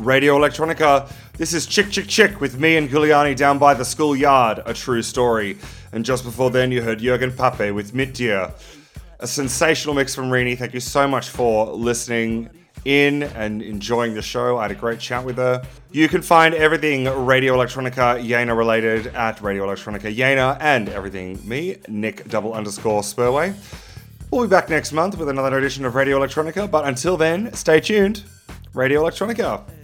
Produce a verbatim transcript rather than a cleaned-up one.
Radio Electronica. This is Chick Chick Chick with me and Giuliani down by the schoolyard, a true story. And just before then you heard Jürgen Pape with Mit Dir. A sensational mix from Rini. Thank you so much for listening in and enjoying the show. I had a great chat with her. You can find everything Radio Electronica Jena related at Radio Electronica Jena, and everything me, Nick double underscore Spurway. We'll be back next month with another edition of Radio Electronica, but until then, stay tuned. Radio Electronica.